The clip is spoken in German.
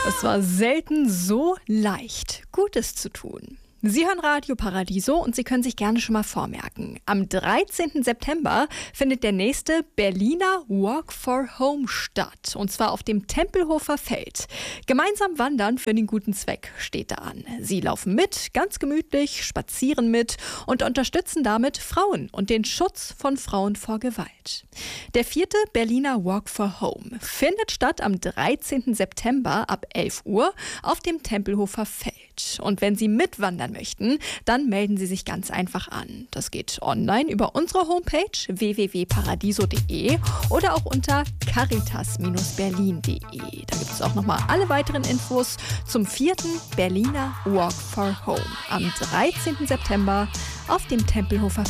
Es war selten so leicht, Gutes zu tun. Sie hören Radio Paradiso und Sie können sich gerne schon mal vormerken. Am 13. September findet der nächste Berliner Walk for Home statt. Und zwar auf dem Tempelhofer Feld. Gemeinsam wandern für den guten Zweck steht da an. Sie laufen mit, ganz gemütlich, spazieren mit und unterstützen damit Frauen und den Schutz von Frauen vor Gewalt. Der 4. Berliner Walk for Home findet statt am 13. September ab 11 Uhr auf dem Tempelhofer Feld. Und wenn Sie mitwandern möchten, dann melden Sie sich ganz einfach an. Das geht online über unsere Homepage www.paradiso.de oder auch unter caritas-berlin.de. Da gibt es auch nochmal alle weiteren Infos zum 4. Berliner Walk for Home am 13. September auf dem Tempelhofer